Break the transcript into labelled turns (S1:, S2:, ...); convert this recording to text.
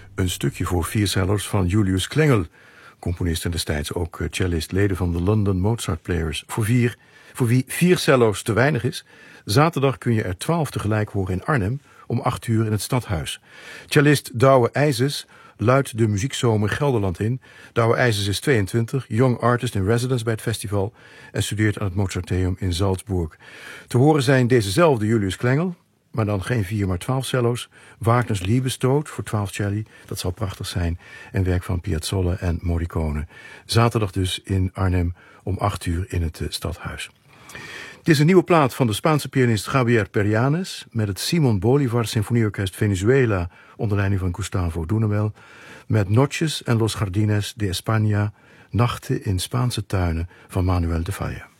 S1: Een stukje voor viercellers van Julius Klengel, componist en destijds ook cellist, leden van de London Mozart Players. Voor wie 4 cello's te weinig is, zaterdag kun je er 12 tegelijk horen in Arnhem om 8 uur in het Stadhuis. Cellist Douwe IJzes luidt de muziekzomer Gelderland in. Douwe IJzes is 22, young artist in residence bij het festival en studeert aan het Mozarteum in Salzburg. Te horen zijn dezezelfde Julius Klengel, maar dan geen 4 maar 12 cello's. Wagners Liebestod voor 12 celli, dat zal prachtig zijn. En werk van Piazzolla en Morricone. Zaterdag dus in Arnhem om 8 uur in het Stadhuis. Het is een nieuwe plaat van de Spaanse pianist Javier Perianes met het Simon Bolívar Symfonieorkest Venezuela onder leiding van Gustavo Dudamel, met Noches en Los Jardines de España, nachten in Spaanse tuinen van Manuel de Falla.